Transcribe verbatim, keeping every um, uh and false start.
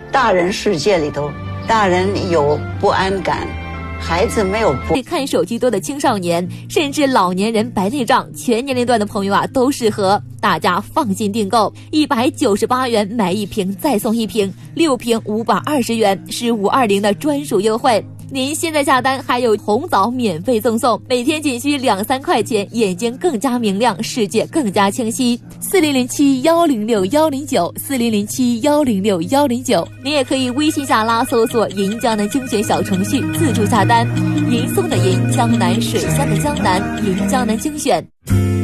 大人世界里头，大人有不安感，孩子没有不。 看手机多的青少年，甚至老年人白内障，全年龄段的朋友啊，都适合大家放心订购。一百九十八元买一瓶再送一瓶，六瓶五百二十元，是五二零的专属优惠。您现在下单还有红枣免费赠送，每天仅需两三块钱，眼睛更加明亮，世界更加清晰。四零零七幺零六幺零九，四零零七幺零六幺零九，您也可以微信下拉搜索“银江南精选”小程序自助下单。银送的银，江南水乡的江南，银江南精选。